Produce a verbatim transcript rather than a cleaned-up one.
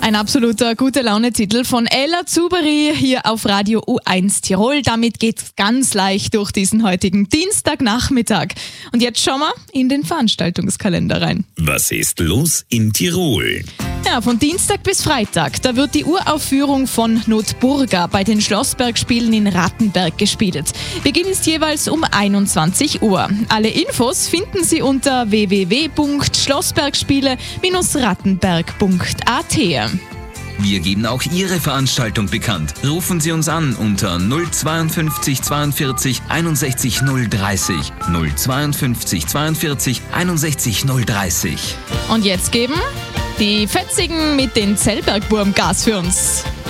Ein absoluter Gute-Laune-Titel von Ella Zuberi hier auf Radio U eins Tirol. Damit geht's ganz leicht durch diesen heutigen Dienstagnachmittag. Und jetzt schauen wir in den Veranstaltungskalender rein. Was ist los in Tirol? Ja, von Dienstag bis Freitag, da wird die Uraufführung von Notburga bei den Schlossbergspielen in Rattenberg gespielt. Beginn ist jeweils um einundzwanzig Uhr. Alle Infos finden Sie unter w w w punkt schlossbergspiele Bindestrich rattenberg punkt a t. Wir geben auch Ihre Veranstaltung bekannt. Rufen Sie uns an unter null zweiundfünfzig zweiundvierzig einundsechzig null dreißig. null zweiundfünfzig zweiundvierzig einundsechzig null dreißig. Und jetzt geben die Fetzigen mit den Zellbergburm Gas für uns.